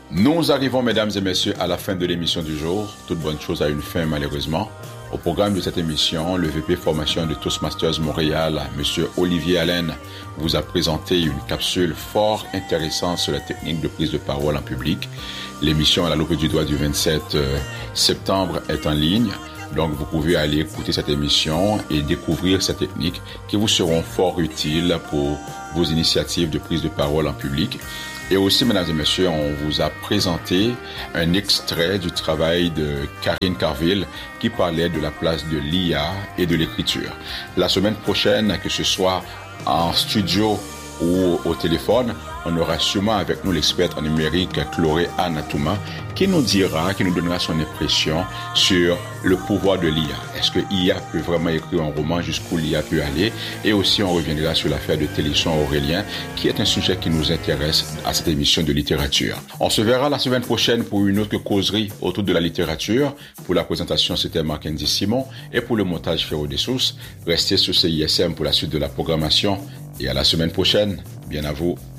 Nous arrivons, mesdames et messieurs, à la fin de l'émission du jour. Toute bonne chose a une fin, malheureusement. Au programme de cette émission, le VP Formation de Toastmasters Montréal, M. Olivier Allen, vous a présenté une capsule fort intéressante sur la technique de prise de parole en public. L'émission à la loupe du doigt du 27 septembre est en ligne. Donc, vous pouvez aller écouter cette émission et découvrir ces techniques qui vous seront fort utiles pour vos initiatives de prise de parole en public. Et aussi, mesdames et messieurs, on vous a présenté un extrait du travail de Karine Carville qui parlait de la place de l'IA et de l'écriture. La semaine prochaine, que ce soit en studio ou au téléphone, on aura sûrement avec nous l'experte en numérique Chloé Anatouma qui nous donnera son impression sur le pouvoir de l'IA. Est-ce que l'IA peut vraiment écrire un roman, jusqu'où l'IA peut aller? Et aussi, on reviendra sur l'affaire de Téléson Aurélien, qui est un sujet qui nous intéresse à cette émission de littérature. On se verra la semaine prochaine pour une autre causerie autour de la littérature. Pour la présentation, c'était Mackenzie Simon. Et pour le montage, Féro des Sources. Restez sur CISM pour la suite de la programmation. Et à la semaine prochaine. Bien à vous.